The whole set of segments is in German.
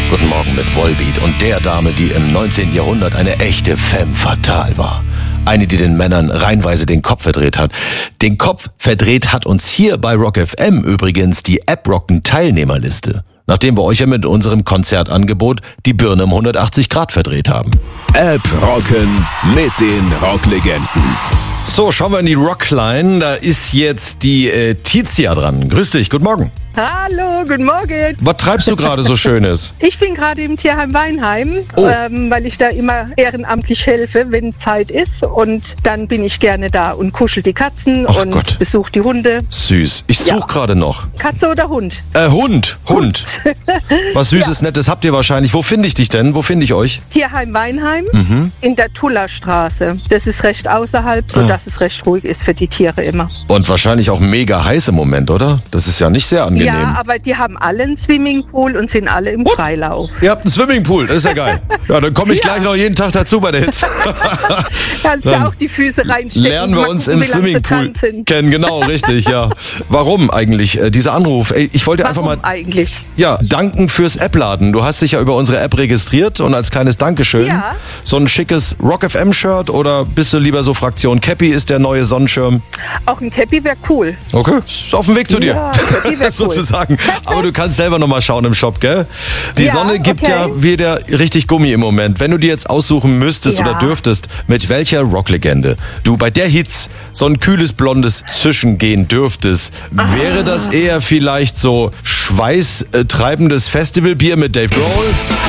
Guten Morgen mit Volbeat und der Dame, die im 19. Jahrhundert eine echte femme fatale war. Eine, die den Männern reihenweise den Kopf verdreht hat. Den Kopf verdreht hat uns hier bei Rock FM übrigens die App-Rocken-Teilnehmerliste. Nachdem wir euch ja mit unserem Konzertangebot die Birne um 180 Grad verdreht haben. App-Rocken mit den Rocklegenden. So, schauen wir in die Rockline. Da ist jetzt die Tizia dran. Grüß dich, guten Morgen. Hallo, guten Morgen. Was treibst du gerade so Schönes? Ich bin gerade im Tierheim Weinheim, weil ich da immer ehrenamtlich helfe, wenn Zeit ist. Und dann bin ich gerne da und kuschel die Katzen und besuche die Hunde. Süß. Ich suche gerade noch. Katze oder Hund? Hund. Was Süßes, Nettes habt ihr wahrscheinlich. Wo finde ich dich denn? Wo finde ich euch? Tierheim Weinheim in der Tullerstraße. Das ist recht außerhalb, sodass es recht ruhig ist für die Tiere immer. Und wahrscheinlich auch mega heiß im Moment, oder? Das ist ja nicht sehr angenehm. Ja, aber die haben alle einen Swimmingpool und sind alle im Freilauf. Ihr habt einen Swimmingpool, das ist ja geil. Ja, dann komme ich gleich noch jeden Tag dazu bei der Hitze. Kannst du auch die Füße reinstecken. Lernen wir uns im Swimmingpool kennen, genau, richtig, ja. Warum eigentlich dieser Anruf? Ich wollte einfach mal eigentlich? Ja, danken fürs App-Laden. Du hast dich ja über unsere App registriert und als kleines Dankeschön so ein schickes Rock FM-Shirt oder bist du lieber so Fraktion Cappy ist der neue Sonnenschirm? Auch ein Cappy wäre cool. Okay, ist auf dem Weg zu dir. Ja, Cappy wäre cool. Sozusagen. Aber du kannst selber nochmal schauen im Shop, gell? Die Sonne gibt ja wieder richtig Gummi im Moment. Wenn du dir jetzt aussuchen müsstest oder dürftest, mit welcher Rocklegende du bei der Hitze so ein kühles, blondes Zischen gehen dürftest, wäre das eher vielleicht so schweißtreibendes Festivalbier mit Dave Grohl?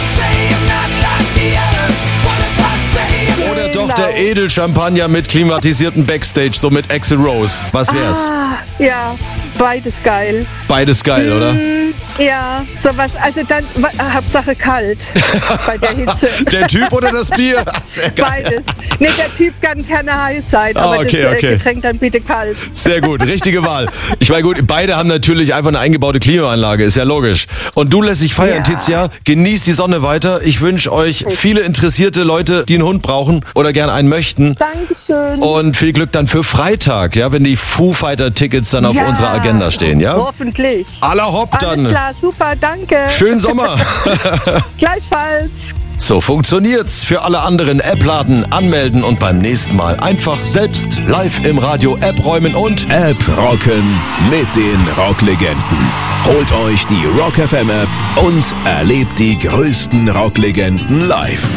Oder doch der Edelchampagner mit klimatisierten Backstage, so mit Axl Rose? Was wär's? Ja, beides geil. Beides geil, oder? Ja, sowas, also dann Hauptsache kalt bei der Hitze. Der Typ oder das Bier? Sehr geil. Beides. Nee, der Typ kann gerne heiß sein, aber das Getränk dann bitte kalt. Sehr gut, richtige Wahl. Ich meine, gut, beide haben natürlich einfach eine eingebaute Klimaanlage, ist ja logisch. Und du lässt dich feiern, Tizia. Genießt die Sonne weiter. Ich wünsche euch viele interessierte Leute, die einen Hund brauchen oder gerne einen möchten. Dankeschön. Und viel Glück dann für Freitag, ja, wenn die Foo Fighter Tickets dann auf unserer Agenda stehen, ja? Hoffentlich. Aller hopp dann. Alles klar, super, danke. Schönen Sommer. Gleichfalls. So funktioniert's. Für alle anderen App-Laden anmelden und beim nächsten Mal einfach selbst live im Radio App räumen und App-Rocken mit den Rocklegenden. Holt euch die Rock FM App und erlebt die größten Rocklegenden live.